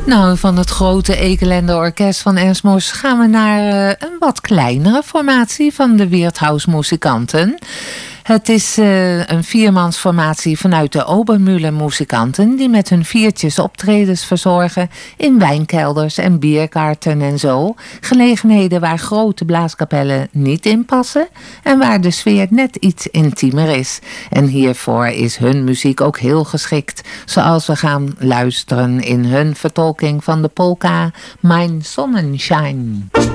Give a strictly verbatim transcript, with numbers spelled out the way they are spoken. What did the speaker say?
Nou, van het grote Ekelende Orkest van Ernst Mos gaan we naar uh, een wat kleinere formatie van de Wirthaus-muzikanten. Het is uh, een viermansformatie vanuit de Obermüller-muzikanten die met hun viertjes optredens verzorgen in wijnkelders en bierkarten en zo. Gelegenheden waar grote blaaskapellen niet in passen en waar de sfeer net iets intiemer is. En hiervoor is hun muziek ook heel geschikt, zoals we gaan luisteren in hun vertolking van de polka Mein Sonnenschein.